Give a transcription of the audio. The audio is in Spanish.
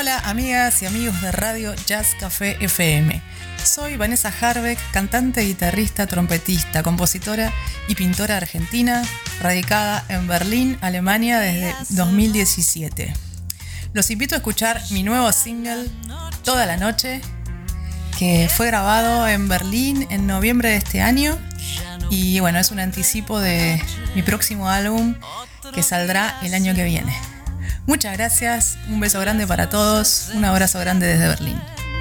Hola amigas y amigos de Radio Jazz Café FM. Soy Vanessa Harbeck, cantante, guitarrista, trompetista, compositora y pintora argentina, radicada en Berlín, Alemania desde 2017. Los invito a escuchar mi nuevo single, Toda la Noche, que fue grabado en Berlín en noviembre de este año. Y bueno, es un anticipo de mi próximo álbum que saldrá el año que viene. Muchas gracias, un beso grande para todos, un abrazo grande desde Berlín.